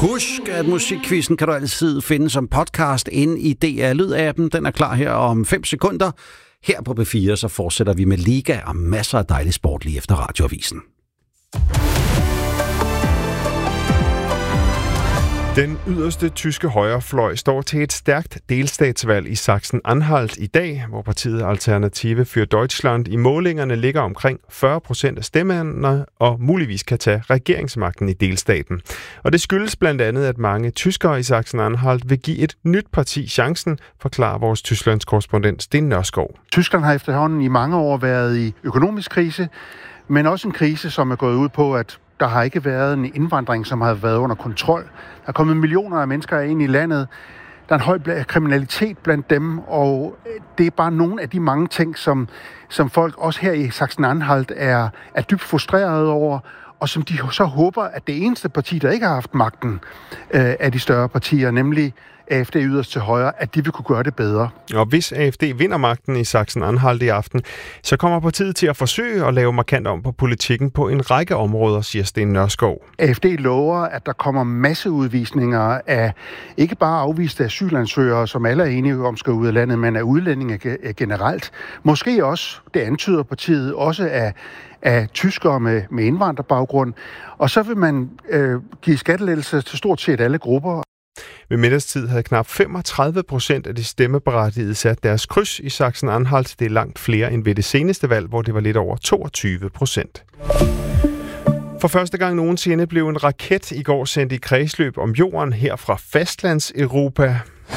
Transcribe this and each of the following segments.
Husk, at Musikquizzen kan du altid finde som podcast inde i DR Lyd-appen. Den er klar her om 5 sekunder. Her på B4 så fortsætter vi med liga og masser af dejlig sport lige efter radioavisen. Den yderste tyske højrefløj står til et stærkt delstatsvalg i Sachsen-Anhalt i dag, hvor partiet Alternative für Deutschland i målingerne ligger omkring 40% af stemmerne og muligvis kan tage regeringsmagten i delstaten. Og det skyldes blandt andet, at mange tyskere i Sachsen-Anhalt vil give et nyt parti chancen, forklarer vores Tysklands korrespondent Sten Nørskov. Tyskland har efterhånden i mange år været i økonomisk krise, men også en krise, som er gået ud på, at der har ikke været en indvandring, som har været under kontrol. Der er kommet millioner af mennesker ind i landet. Der er en høj kriminalitet blandt dem, og det er bare nogle af de mange ting, som folk også her i Sachsen-Anhalt er dybt frustrerede over, og som de så håber, at det eneste parti, der ikke har haft magten af de større partier, nemlig AfD yderst til højre, at de vil kunne gøre det bedre. Og hvis AfD vinder magten i Sachsen-Anhalt i aften, så kommer partiet til at forsøge at lave markant om på politikken på en række områder, siger Sten Nørskov. AfD lover, at der kommer masseudvisninger af ikke bare afviste asylansøgere, som alle er enige om skal ud af landet, men af udlændinge generelt. Måske også, det antyder partiet, også af tyskere med indvandrerbaggrund. Og så vil man give skattelettelser til stort set alle grupper. Ved middagstid havde knap 35% af de stemmeberettigede sat deres kryds i Sachsen-Anhalt. Det er langt flere end ved det seneste valg, hvor det var lidt over 22%. For første gang nogensinde blev en raket i går sendt i kredsløb om jorden her fra fastlands-Europa.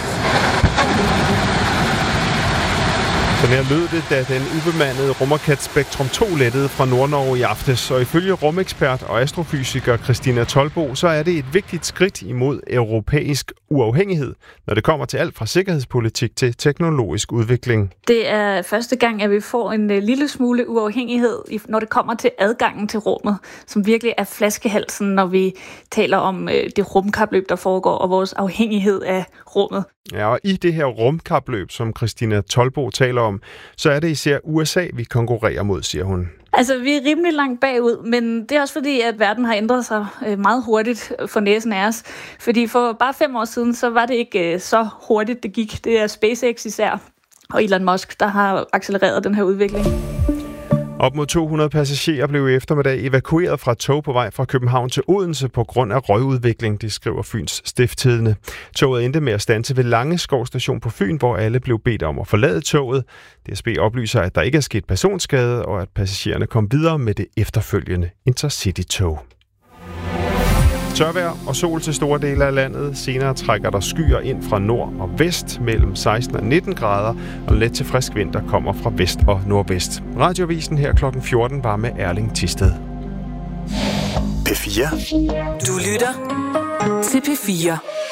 Sådan her lød det, da den ubemandede rumraket Spektrum 2 lettede fra Nordnorge i aftes. Og ifølge rumekspert og astrofysiker Christina Tolbo, så er det et vigtigt skridt imod europæisk uafhængighed, når det kommer til alt fra sikkerhedspolitik til teknologisk udvikling. Det er første gang, at vi får en lille smule uafhængighed, når det kommer til adgangen til rummet, som virkelig er flaskehalsen, når vi taler om det rumkapløb, der foregår, og vores afhængighed af rummet. Ja, og i det her rumkapløb, som Christina Tolbo taler om, så er det især USA, vi konkurrerer mod, siger hun. Altså, vi er rimelig langt bagud, men det er også fordi, at verden har ændret sig meget hurtigt for næsen af os. Fordi for bare 5 år siden, så var det ikke så hurtigt, det gik. Det er SpaceX især, og Elon Musk, der har accelereret den her udvikling. Op mod 200 passagerer blev i eftermiddag evakueret fra tog på vej fra København til Odense på grund af røgudvikling, det skriver Fyns Stiftstidende. Toget endte med at standse ved Langeskov station på Fyn, hvor alle blev bedt om at forlade toget. DSB oplyser, at der ikke er sket personskade, og at passagererne kom videre med det efterfølgende Intercity-tog. Tørvejr og sol til store dele af landet. Senere trækker der skyer ind fra nord og vest mellem 16 og 19 grader, og let til frisk vind, der kommer fra vest og nordvest. Radioavisen her klokken 14 var med Erling Thisted. P4. Du lytter til P4.